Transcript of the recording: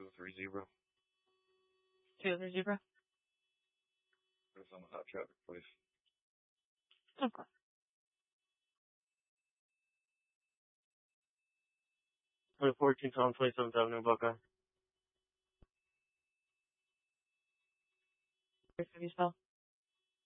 230. 230? It's on the hot traffic, please. Okay. For the 14th on 27th Avenue, Buckeye. How do you spell?